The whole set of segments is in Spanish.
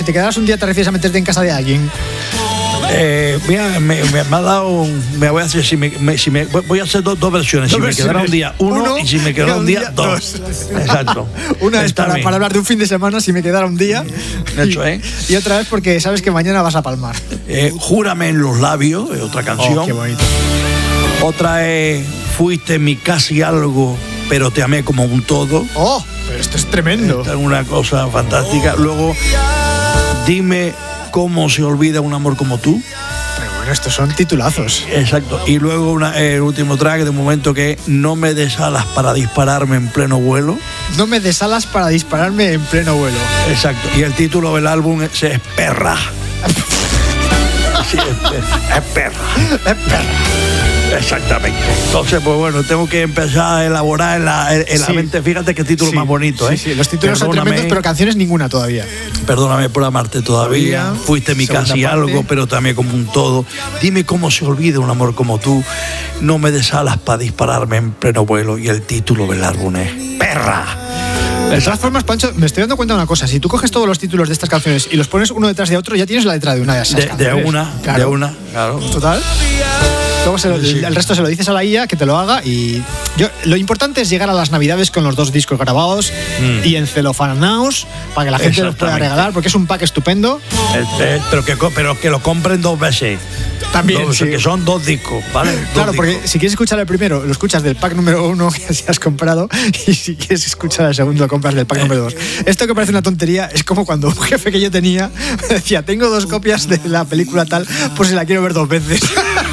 te quedaras un día, ¿te refieres a meterte en casa de alguien? Mira, me ha dado. Me voy a hacer, voy a hacer dos versiones. Si me quedara un día, uno, y si me quedara un día, dos. Exacto. Una es para hablar de un fin de semana, si me quedara un día. Hecho, Y otra vez porque sabes que mañana vas a palmar. Júrame en los labios, es otra canción. Oh, qué bonito. Otra es Fuiste mi casi algo, pero te amé como un todo. Oh, pero esto es tremendo. Esta es una cosa fantástica. Luego, Dime cómo se olvida un amor como tú. Pero bueno, estos son titulazos. Exacto. Y luego el último track de momento, que es No me des alas para dispararme en pleno vuelo. No me des alas para dispararme en pleno vuelo. Exacto. Y el título del álbum es Perra. Sí, es perra. Es perra. Exactamente. Entonces, pues bueno, tengo que empezar a elaborar en la mente. Fíjate qué título más bonito, ¿eh? Sí, los títulos son tremendos, pero canciones ninguna todavía. Perdóname por amarte todavía. Fuiste mi casi algo, pero también como un todo. Dime cómo se olvida un amor como tú. No me des alas para dispararme en pleno vuelo. Y el título del álbum es Perra. De todas formas, Pancho, me estoy dando cuenta de una cosa. Si tú coges todos los títulos de estas canciones y los pones uno detrás de otro, ya tienes la letra de una de esas canciones. De una, claro. Total. Luego el resto se lo dices a la IA que te lo haga. Y lo importante es llegar a las Navidades con los 2 discos grabados y encelofanados para que la gente los pueda regalar, porque es un pack estupendo. Pero que lo compren 2 veces. También, sí. Que son 2 discos, ¿vale? Claro, porque si quieres escuchar el primero, lo escuchas del pack número 1 que has comprado, y si quieres escuchar el segundo, lo compras del pack número 2. Esto que parece una tontería es como cuando un jefe que yo tenía decía: tengo 2 copias de la película tal, por si la quiero ver 2 veces.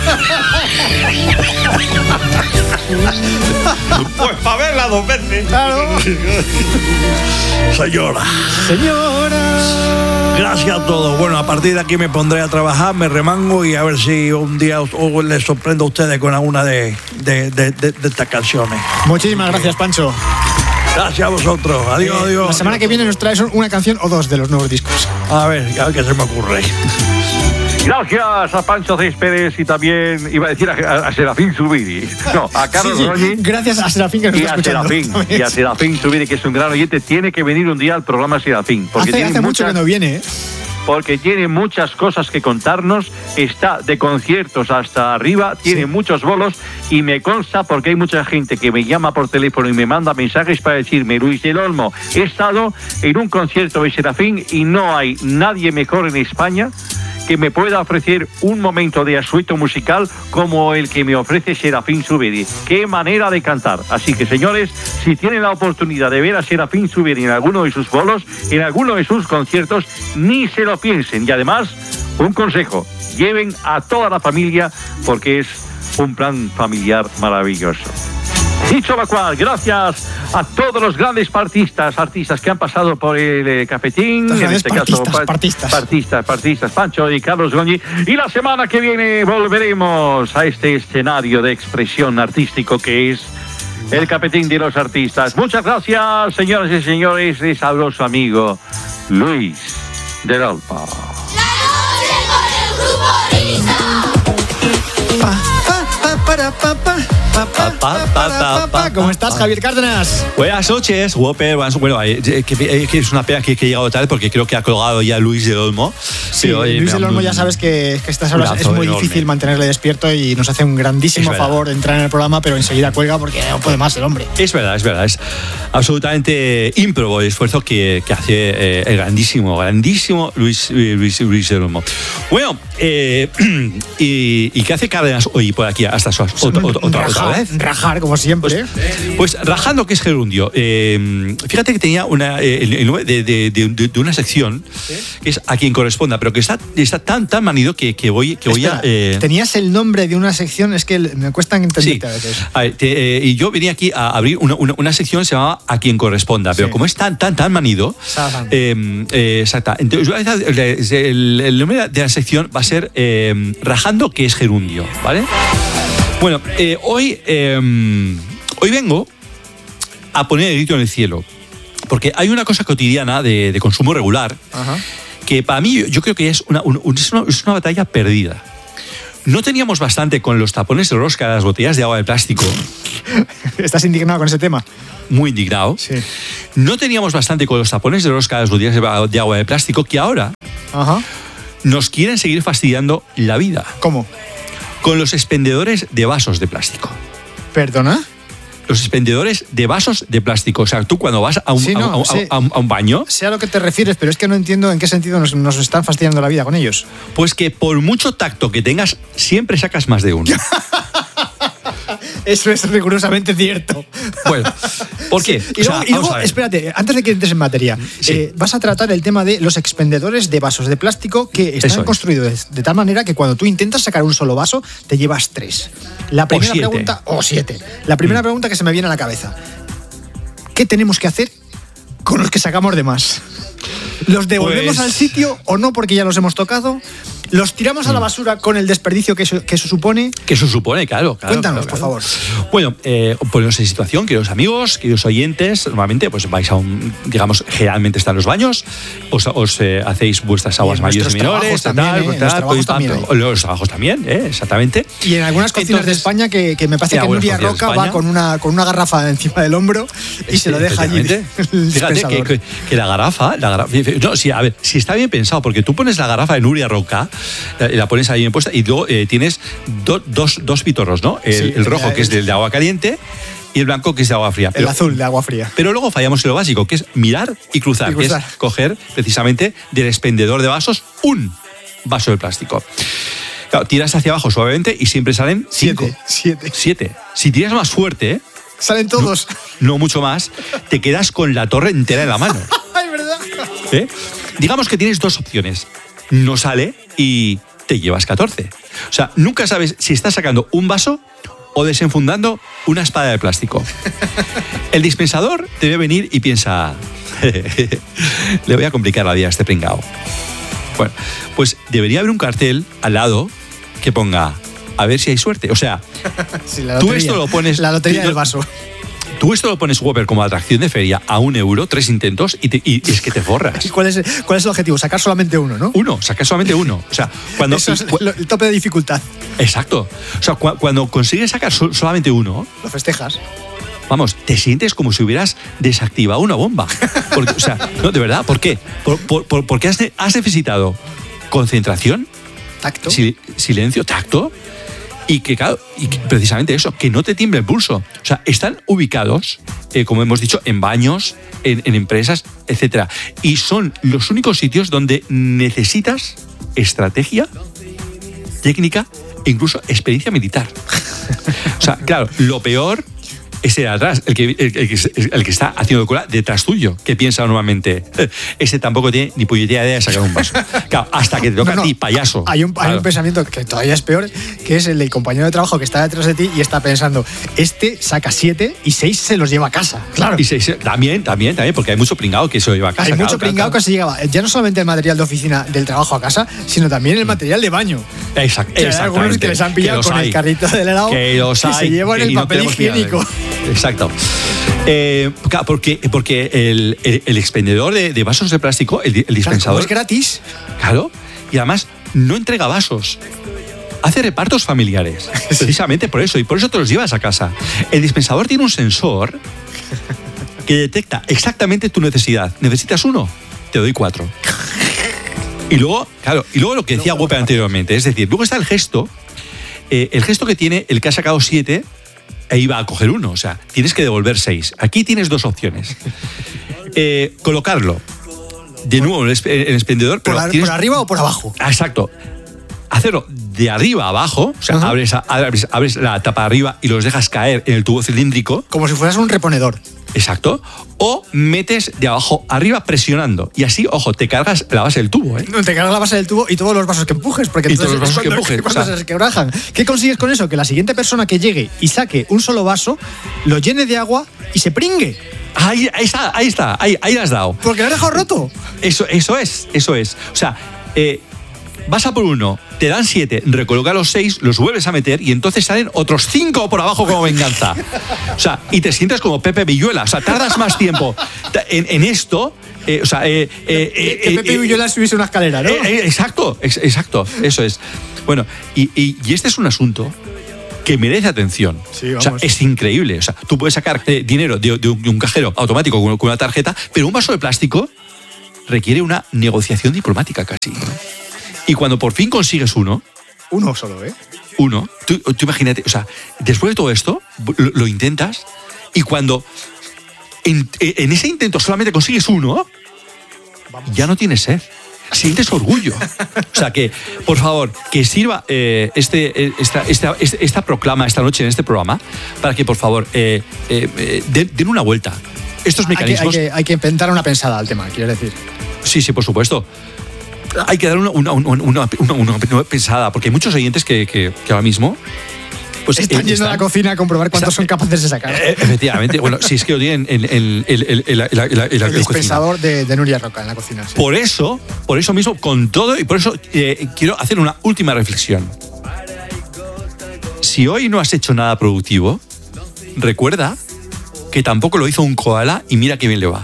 Pues para verla 2 veces. Claro. Señora. Gracias a todos. Bueno, a partir de aquí me pondré a trabajar, me remango y a ver si un día les sorprendo a ustedes con alguna de estas canciones. Muchísimas gracias, Pancho. Gracias a vosotros. Adiós, adiós. La semana que viene nos traes una canción o 2 de los nuevos discos. A ver qué se me ocurre. Gracias a Pancho Céspedes y también, iba a decir, a Serafín Zubiri. No, a Carlos Roñi. Gracias a Serafín que nos está escuchando. Y a Serafín Zubiri, que es un gran oyente. Tiene que venir un día al programa Serafín. Porque hace mucho que no viene, ¿eh? Porque tiene muchas cosas que contarnos, está de conciertos hasta arriba, tiene muchos bolos y me consta, porque hay mucha gente que me llama por teléfono y me manda mensajes para decirme: Luis del Olmo, he estado en un concierto de Serafín y no hay nadie mejor en España que me pueda ofrecer un momento de asueto musical como el que me ofrece Serafín Zubiri. ¡Qué manera de cantar! Así que, señores, si tienen la oportunidad de ver a Serafín Zubiri en alguno de sus bolos, en alguno de sus conciertos, ni se lo piensen. Y además, un consejo: lleven a toda la familia, porque es un plan familiar maravilloso. Dicho lo cual, gracias a todos los grandes artistas que han pasado por el cafetín, en este caso partistas, Pancho y Carlos Goñi. Y la semana que viene volveremos a este escenario de expresión artístico que es el cafetín de los artistas. Muchas gracias, señoras y señores, de sabroso amigo Luis del Olmo. ¿Cómo estás, Javier Cárdenas? Buenas noches, Whopper. Bueno, que es una pena que he llegado tarde porque creo que ha colgado ya Luis del Olmo. Sí, pero, Luis del Olmo, ya sabes que estas horas es muy difícil mantenerle despierto y nos hace un grandísimo favor entrar en el programa, pero enseguida cuelga porque no puede más el hombre. Es verdad. Es absolutamente ímprobo el esfuerzo que hace el grandísimo Luis del Olmo. Bueno, ¿y qué hace Cárdenas hoy por aquí hasta otra vez? Rajar, como siempre. Pues rajando, que es gerundio. Fíjate que tenía el nombre de una sección, que es A quien corresponda, pero que está tan manido que voy a... Tenías el nombre de una sección, es que me cuesta entenderte a veces. Y yo venía aquí a abrir una sección que se llamaba A quien corresponda, pero como es tan manido... exacto. Entonces, el nombre de la sección va a ser Rajando, que es gerundio, ¿vale? Bueno, hoy vengo a poner el grito en el cielo, porque hay una cosa cotidiana de consumo regular. Ajá. Que para mí yo creo que es una batalla perdida. No teníamos bastante con los tapones de rosca de las botellas de agua de plástico. ¿Estás indignado con ese tema? Muy indignado. Sí. No teníamos bastante con los tapones de rosca de las botellas de agua de plástico, que ahora Ajá. Nos quieren seguir fastidiando la vida. ¿Cómo? Con los expendedores de vasos de plástico. ¿Perdona? Los expendedores de vasos de plástico. O sea, tú cuando vas a un baño... Sé a lo que te refieres, pero es que no entiendo en qué sentido nos están fastidiando la vida con ellos. Pues que por mucho tacto que tengas, siempre sacas más de uno. Eso es rigurosamente cierto. Bueno, ¿por qué? Sí. Y luego, espérate, antes de que entres en materia, sí. Vas a tratar el tema de los expendedores de vasos de plástico que están construidos de tal manera que cuando tú intentas sacar un solo vaso, te llevas 3. La primera pregunta, o 7. La primera pregunta que se me viene a la cabeza: ¿qué tenemos que hacer con los que sacamos de más? ¿Los devolvemos al sitio o no porque ya los hemos tocado? ¿Los tiramos a la basura con el desperdicio que eso supone? Que eso supone, claro. Cuéntanos, por favor. Bueno, poneros en situación, queridos amigos, queridos oyentes. Normalmente, pues vais a digamos, generalmente están los baños, os hacéis vuestras aguas mayores y menores, los trabajos también, exactamente. Y en algunas cocinas de España que me parece que Nuria Roca va con una garrafa encima del hombro y se lo deja allí. Fíjate que la garrafa, no, sí, a ver, si está bien pensado, porque tú pones la garrafa de Nuria Roca, la pones ahí bien puesta y luego tienes dos pitorros, ¿no? El rojo, que es de agua caliente, y el blanco, que es de agua fría. El azul, de agua fría. Pero luego fallamos en lo básico, que es mirar y cruzar. Que es coger precisamente del expendedor de vasos un vaso de plástico. Claro, tiras hacia abajo suavemente y siempre salen 5. 7. Si tiras más fuerte, salen todos. No mucho más, te quedas con la torre entera en la mano. ¡Ay, verdad! Digamos que tienes 2 opciones. No sale y te llevas 14. O sea, nunca sabes si estás sacando un vaso o desenfundando una espada de plástico. El dispensador te ve venir y piensa: le voy a complicar la vida a este pringao. Bueno, pues debería haber un cartel al lado que ponga: a ver si hay suerte. O sea, sí, tú esto lo pones... La lotería del vaso. Tú esto lo pones, Whopper, como atracción de feria a €1, 3 intentos y es que te forras. ¿Y cuál es el objetivo? Sacar solamente uno, ¿no? Sacar solamente uno. O sea, cuando eso es el tope de dificultad. Exacto. O sea, cuando consigues sacar solamente uno, lo festejas. Vamos, te sientes como si hubieras desactivado una bomba. Porque, o sea, no, de verdad, ¿por qué? Porque has necesitado concentración, tacto, silencio, tacto. Y que, claro, precisamente eso, que no te tiemble el pulso. O sea, están ubicados, como hemos dicho, en baños, en empresas, etc. Y son los únicos sitios donde necesitas estrategia, técnica e incluso experiencia militar. O sea, claro, lo peor es el de atrás, el que está haciendo cola detrás tuyo, que piensa normalmente: ese tampoco tiene ni puñetera idea de sacar un vaso. Claro, hasta que te toca a ti, payaso. Hay un pensamiento que todavía es peor, que es el del compañero de trabajo que está detrás de ti y está pensando: este saca 7 y 6 se los lleva a casa. Claro. Y 6 también, porque hay mucho pringao que se lo lleva a casa. Hay mucho pringao que se lleva ya no solamente el material de oficina del trabajo a casa, sino también el material de baño. Exactamente. Hay algunos que les han pillado con el carrito del helado que se llevan el papel higiénico. Exacto. Porque el expendedor de vasos de plástico, el dispensador, es gratis. Claro, y además no entrega vasos. Hace repartos familiares, precisamente por eso, y por eso te los llevas a casa. El dispensador tiene un sensor que detecta exactamente tu necesidad. ¿Necesitas 1? Te doy 4. Y luego lo que decía Whopper anteriormente, es decir, luego está el gesto que tiene el que ha sacado 7 e iba a coger 1, o sea, tienes que devolver 6. Aquí tienes 2 opciones. Colocarlo de nuevo en el expendedor. ¿Por arriba o por abajo? Exacto. Hacerlo de arriba a abajo, o sea, abres la tapa de arriba y los dejas caer en el tubo cilíndrico. Como si fueras un reponedor. Exacto. O metes de abajo arriba presionando. Y así, ojo, te cargas la base del tubo, ¿eh? No, te cargas la base del tubo y todos los vasos que empujes. Porque todos los vasos que empujes. Cuando se quebrajan. ¿Qué consigues con eso? Que la siguiente persona que llegue y saque un solo vaso, lo llene de agua y se pringue. Ahí está. Ahí lo has dado. Porque lo has dejado roto. Eso es. O sea, vas a por 1, te dan 7, recoloca los 6, los vuelves a meter y entonces salen otros 5 por abajo como venganza. O sea, y te sientes como Pepe Villuela. O sea, tardas más tiempo en esto. Que Pepe Villuela subiese una escalera, ¿no? Exacto. Eso es. Bueno, y este es un asunto que merece atención. Sí, o sea, es increíble. O sea, tú puedes sacar dinero de un cajero automático con una tarjeta, pero un vaso de plástico requiere una negociación diplomática casi. Y cuando por fin consigues uno solo, tú imagínate, o sea, después de todo esto, lo intentas y cuando en ese intento solamente consigues uno, ya no tienes sed. Sientes orgullo. O sea que, por favor, que sirva esta proclama esta noche en este programa para que, por favor, den una vuelta. Estos mecanismos... Hay que inventar una pensada al tema, quiero decir. Sí, por supuesto. Hay que dar una pensada, porque hay muchos oyentes que ahora mismo... Pues están yendo a la cocina a comprobar cuántos son capaces de sacar. Efectivamente. Bueno, si es que lo tienen el dispensador de Nuria Roca en la cocina. Sí. Por eso mismo, con todo, y por eso quiero hacer una última reflexión. Si hoy no has hecho nada productivo, recuerda que tampoco lo hizo un koala y mira qué bien le va.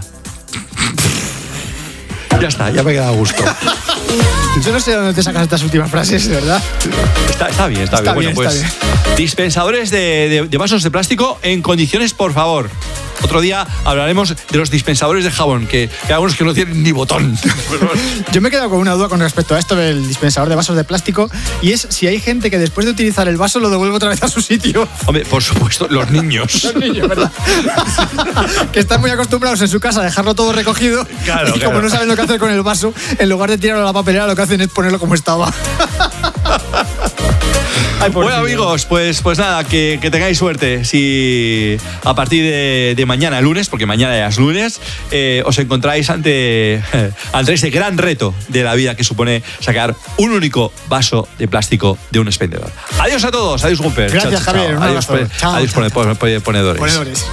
Ya está, ya me he quedado a gusto. Yo no sé de dónde te sacas estas últimas frases, ¿verdad? Está bien. Bueno, pues bien. Dispensadores de vasos de plástico en condiciones, por favor. Otro día hablaremos de los dispensadores de jabón, que hay algunos que no tienen ni botón. Yo me he quedado con una duda con respecto a esto del dispensador de vasos de plástico, y es si hay gente que después de utilizar el vaso lo devuelve otra vez a su sitio. Hombre, por supuesto, los niños. Los niños, ¿verdad? Que están muy acostumbrados en su casa a dejarlo todo recogido. Claro, y como no saben lo que hacer con el vaso, en lugar de tirarlo a la papelera, lo que hacen es ponerlo como estaba. Bueno, amigos, pues nada, que tengáis suerte. Si a partir de mañana, lunes, porque mañana ya es lunes, os encontráis ante ese gran reto de la vida que supone sacar un único vaso de plástico de un expendedor. Adiós a todos, adiós Gumper. Gracias, chao, Javier. Chao. Adiós ponedores.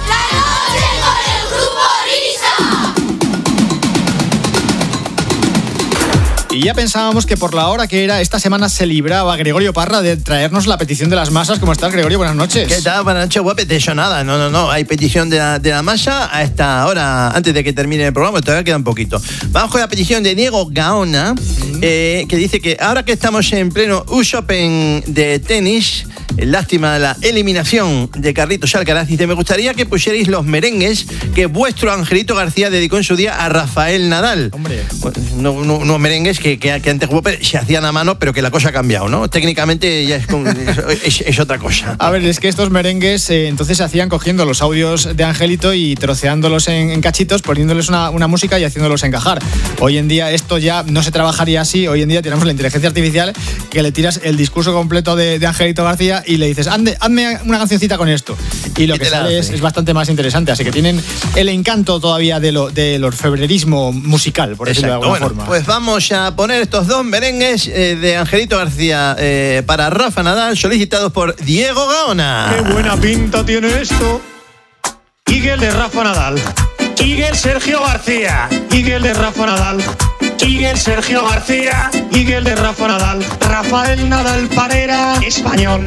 Y ya pensábamos que por la hora que era, esta semana se libraba Gregorio Parra de traernos la petición de las masas. ¿Cómo estás, Gregorio? Buenas noches. ¿Qué tal? Buenas noches, guape. De hecho, nada. No. Hay petición de la masa a esta hora, antes de que termine el programa, todavía queda un poquito. Vamos con la petición de Diego Gaona, que dice que ahora que estamos en pleno US Open de tenis, lástima la eliminación de Carlitos Alcaraz, dice, me gustaría que pusierais los merengues que vuestro Angelito García dedicó en su día a Rafael Nadal. Hombre. Unos merengues que antes se hacían a mano, pero que la cosa ha cambiado, ¿no? Técnicamente ya es otra cosa. A ver, es que estos merengues entonces se hacían cogiendo los audios de Angelito y troceándolos en cachitos, poniéndoles una música y haciéndolos encajar. Hoy en día esto ya no se trabajaría así. Hoy en día tenemos la inteligencia artificial que le tiras el discurso completo de Angelito García y le dices, hazme una cancioncita con esto. Y lo que sale es bastante más interesante. Así que tienen el encanto todavía del orfebrerismo musical, por decirlo de alguna forma. Pues vamos a poner estos dos merengues de Angelito García para Rafa Nadal, solicitados por Diego Gaona. ¡Qué buena pinta tiene esto! Iguel de Rafa Nadal. Iguel Sergio García. Iguel de Rafa Nadal. Iguel Sergio García. Iguel de Rafa Nadal. Rafael Nadal Parera. Español.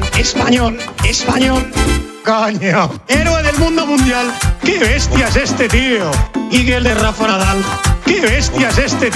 Caño. Héroe del mundo mundial. ¡Qué bestia es este tío! Iguel de Rafa Nadal. ¡Qué bestia es este tío!